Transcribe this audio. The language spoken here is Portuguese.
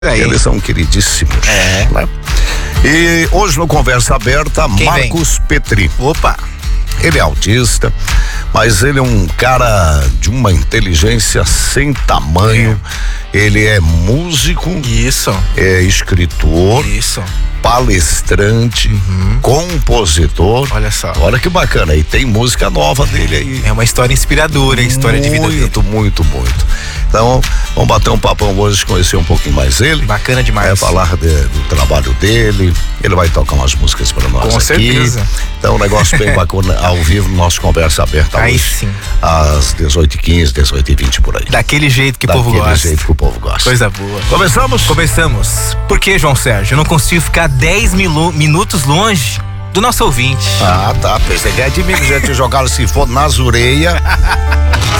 Eles são queridíssimos. Né? E hoje no Conversa Aberta, Quem Marcos vem? Petri. Opa! Ele é autista, mas ele é um cara de uma inteligência sem tamanho. Ele é músico. Isso. É escritor. Isso. Palestrante, compositor. Olha só. Olha que bacana. E tem música nova dele aí. É uma história inspiradora, a história de vida dele. Muito. Então, vamos bater um papão hoje, conhecer um pouquinho mais ele. Bacana demais. Falar do trabalho dele. Ele vai tocar umas músicas para nós Com aqui. certeza. Então, um negócio bem bacana ao vivo, no nosso Conversa Aberta Aí hoje. sim. Às 18h15, 18h20 por aí. Daquele jeito que o povo Daquele gosta. jeito que o povo gosta. Coisa boa. Começamos? Começamos. Por que, João Sérgio? Eu não consigo ficar 10 minutos longe do nosso ouvinte. Ah, tá. Pensei que é de mim, já te jogaram se for nas orelhas.